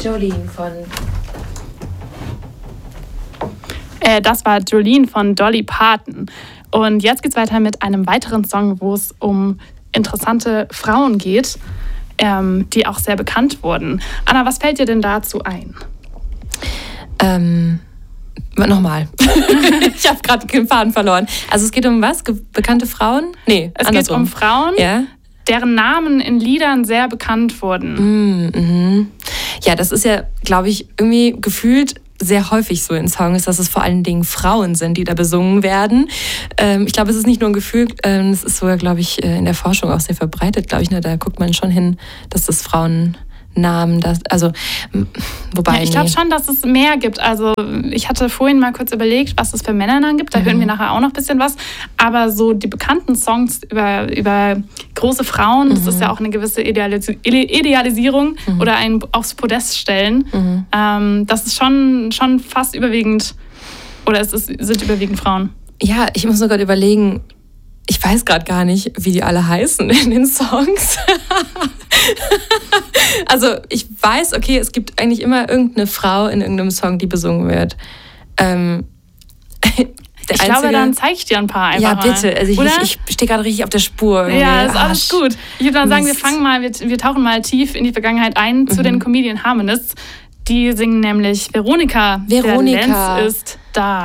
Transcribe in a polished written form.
Jolene von... Das war Jolene von Dolly Parton. Und jetzt geht's weiter mit einem weiteren Song, wo es um interessante Frauen geht, die auch sehr bekannt wurden. Anna, was fällt dir denn dazu ein? Nochmal. Ich habe gerade den Faden verloren. Also es geht um was? Bekannte Frauen? Nee, es andersrum. geht um Frauen, ja? deren Namen in Liedern sehr bekannt wurden. Ja, das ist ja, glaube ich, irgendwie gefühlt sehr häufig so in Songs, dass es vor allen Dingen Frauen sind, die da besungen werden. Ich glaube, es ist nicht nur ein Gefühl, es ist sogar, glaube ich, in der Forschung auch sehr verbreitet, glaube ich. Ne? Da guckt man schon hin, dass das Frauennamen, wobei... Ja, ich glaube schon, dass es mehr gibt. Also ich hatte vorhin mal kurz überlegt, was es für Männernamen gibt. Da hören wir nachher auch noch ein bisschen was. Aber so die bekannten Songs über große Frauen, das ist ja auch eine gewisse Idealisierung oder ein aufs Podest stellen. Das ist schon fast überwiegend, oder sind überwiegend Frauen. Ja, ich muss nur gerade überlegen, ich weiß gerade gar nicht, wie die alle heißen in den Songs. Also ich weiß, okay, es gibt eigentlich immer irgendeine Frau in irgendeinem Song, die besungen wird. Ich glaube, dann zeige ich dir ein paar einfach. Ja, bitte. Also ich stehe gerade richtig auf der Spur. Ja, ist alles gut. Ich würde dann sagen, wir tauchen mal tief in die Vergangenheit ein zu den Comedian Harmonists. Die singen nämlich Veronika. Der Lenz ist da.